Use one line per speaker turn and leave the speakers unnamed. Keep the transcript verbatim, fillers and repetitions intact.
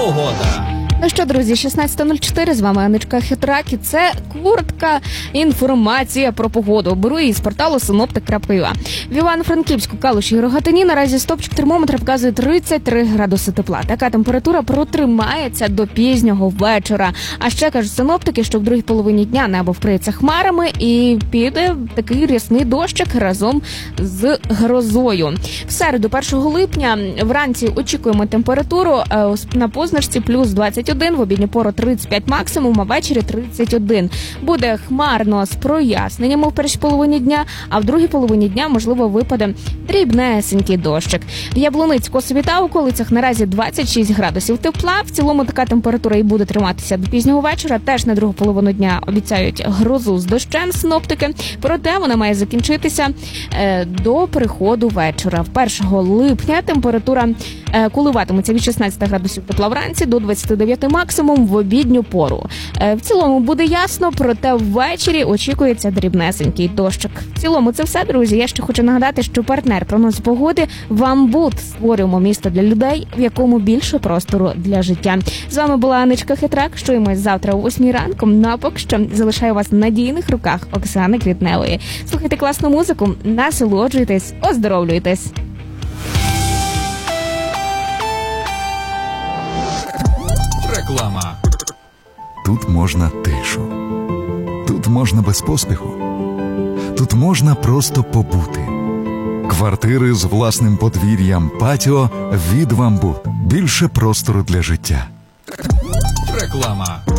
погода.
Ну що, друзі, шістнадцята нуль чотири, з вами Анечка Хитрак, і це коротка інформація про погоду. Беру її з порталу синоптик крапка ю а. В Івано-Франківську, Калуші і Рогатині наразі стопчик термометра показує тридцять три градуси тепла. Така температура протримається до пізнього вечора. А ще кажуть синоптики, що в другій половині дня небо вкриється хмарами і піде такий рясний дощик разом з грозою. В середу, першого липня, вранці очікуємо температуру на позначці плюс двадцять один, в обідню пору тридцять п'ять максимум, а ввечері тридцять один. Буде хмарно з проясненнями в першій половині дня, а в другій половині дня, можливо, випаде дрібнесенький дощик. В Яблуниці, Косові та околицях наразі двадцять шість градусів тепла. В цілому така температура і буде триматися до пізнього вечора. Теж на другу половину дня обіцяють грозу з дощем синоптики. Проте вона має закінчитися е, до приходу вечора. першого липня температура е, коливатиметься від шістнадцяти градусів тепла вранці до двадцяти дев'яти максимум в обідню пору. Е, в цілому буде ясно, проте ввечері очікується дрібнесенький дощик. В цілому це все, друзі. Я ще хочу нагадати, що партнер прогнозу погоди «Вамбут». Створюємо місто для людей, в якому більше простору для життя. З вами була Анечка Хитрак. Чуємось завтра о восьмій ранку. Ну а поки що залишаю вас в надійних руках Оксани Квітневої. Слухайте класну музику, насолоджуйтесь, оздоровлюйтесь.
Реклама.
Тут можна тишу. Тут можна без поспіху. Тут можна просто побути. Квартири з власним подвір'ям, патіо від «Вамбут». Більше простору для життя.
Реклама.